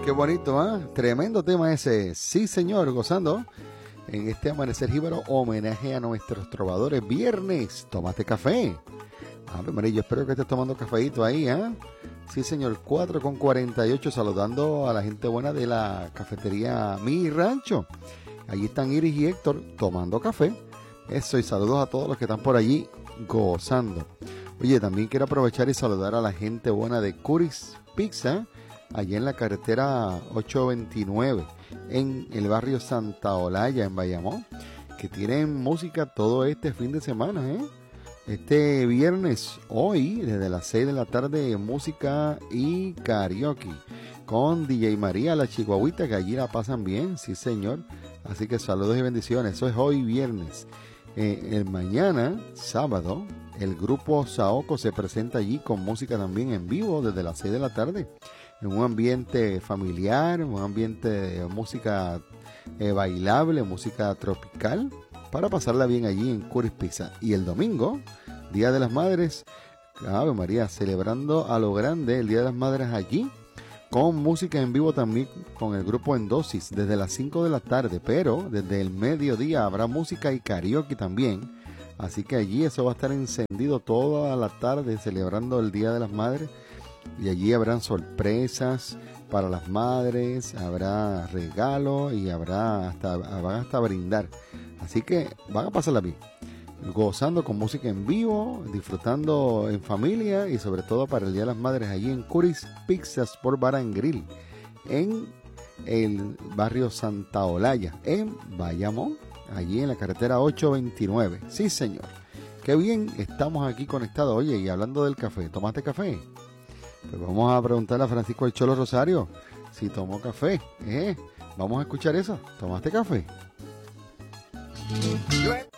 qué bonito, ¿ah? Tremendo tema ese. Sí, señor, gozando en este amanecer jíbaro, homenaje a nuestros trovadores. Viernes, tómate café. Ave María, yo espero que estés tomando cafeíto ahí, ¿ah? Sí, señor, 4:48, saludando a la gente buena de la cafetería Mi Rancho. Allí están Iris y Héctor tomando café. Eso, y saludos a todos los que están por allí gozando. Oye, también quiero aprovechar y saludar a la gente buena de Curry's Pizza, allí en la carretera 829, en el barrio Santa Olaya, en Bayamón, que tienen música todo este fin de semana, ¿eh? Este viernes, hoy, desde las 6 de la tarde, música y karaoke, con DJ María, la chihuahuita, que allí la pasan bien, sí señor. Así que saludos y bendiciones, eso es hoy viernes. El mañana, sábado, el grupo Saoko se presenta allí con música también en vivo desde las 6 de la tarde, en un ambiente familiar, un ambiente de música bailable, música tropical, para pasarla bien allí en Curry's Pizza. Y el domingo, Día de las Madres, Ave María, celebrando a lo grande el Día de las Madres allí, con música en vivo también con el grupo Endosis desde las 5 de la tarde, pero desde el mediodía habrá música y karaoke también. Así que allí eso va a estar encendido toda la tarde celebrando el Día de las Madres, y allí habrán sorpresas para las madres, habrá regalos y van hasta brindar. Así que van a pasarla bien, gozando con música en vivo, disfrutando en familia y sobre todo para el Día de las Madres allí en Curry's Pizzas por Bar and Grill, en el barrio Santa Olaya, en Bayamón, allí en la carretera 829. Sí, señor. Qué bien estamos aquí conectados. Oye, y hablando del café, ¿tomaste café? Pues vamos a preguntarle a Francisco el Cholo Rosario si tomó café. Vamos a escuchar eso. ¿Tomaste café?